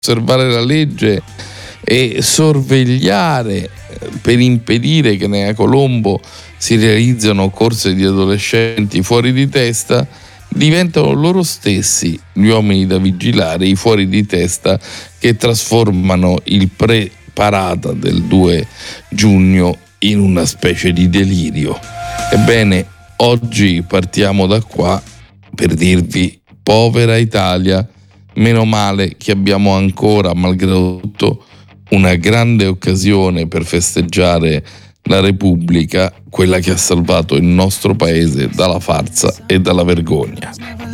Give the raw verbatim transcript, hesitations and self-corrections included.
osservare la legge e sorvegliare per impedire che a Colombo si realizzano corse di adolescenti fuori di testa, diventano loro stessi gli uomini da vigilare, i fuori di testa che trasformano il pre-parata del due giugno in una specie di delirio. Ebbene, oggi partiamo da qua per dirvi: povera Italia, meno male che abbiamo ancora, malgrado tutto, una grande occasione per festeggiare la Repubblica, quella che ha salvato il nostro paese dalla farsa e dalla vergogna.